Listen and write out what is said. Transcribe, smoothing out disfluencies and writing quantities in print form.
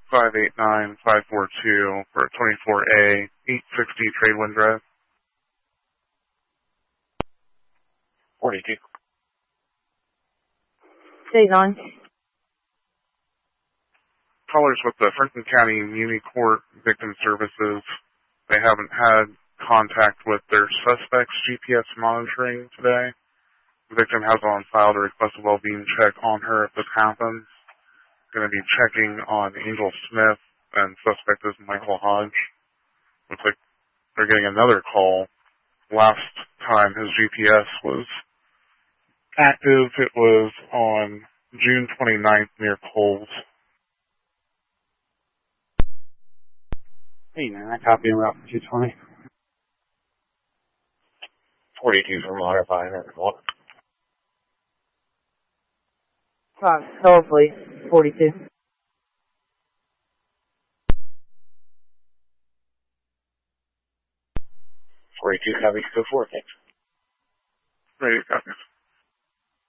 589542 for 24A 860 Tradewind Drive. 42. Stays on. Callers with the Franklin County Muni Court Victim Services. They haven't had contact with their suspect's GPS monitoring today. The victim has on file to request a well-being check on her if this happens. Going to be checking on Angel Smith, and suspect is Michael Hodge. Looks like they're getting another call. Last time his GPS was active, it was on June 29th near Coles. Hey, man, I copy en route for 220. 42 for modifying it. Hello, please. 42. 42 copies, go forward, thanks. Ready, copies.